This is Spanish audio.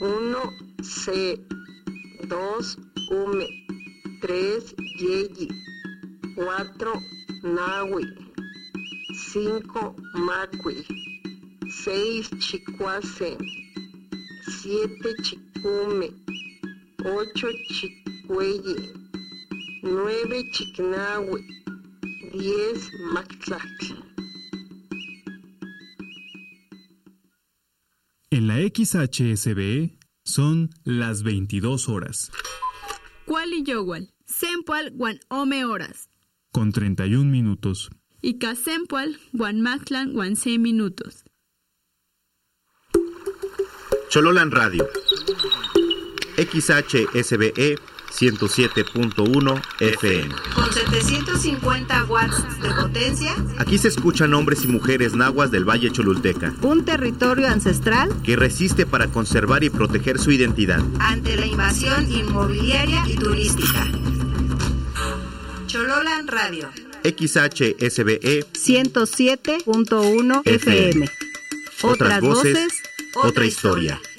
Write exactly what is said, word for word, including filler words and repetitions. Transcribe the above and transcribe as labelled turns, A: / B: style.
A: uno, C, dos, Ume, tres, Yeyi, cuatro, Nahui, cinco, Macui, seis, Chicuase, siete, Chicume, ocho, Chicueye, nueve, Chicnahui, diez, Mactlac.
B: En la X H S B E son las veintidós horas.
C: Kuali Yowal, Sempual Guan Ome horas.
B: Con treinta y un minutos.
C: Y Casempual Guan Mactlan Guan seis minutos.
D: Chololan Radio. X H S B E ciento siete punto uno F M.
E: Con setecientos cincuenta watts de potencia.
D: Aquí se escuchan hombres y mujeres nahuas del Valle Cholulteca.
E: Un territorio ancestral
D: que resiste para conservar y proteger su identidad
E: ante la invasión inmobiliaria y turística. Chololan Radio.
D: X H S B E
E: ciento siete punto uno F M.
D: Otras voces, otra historia.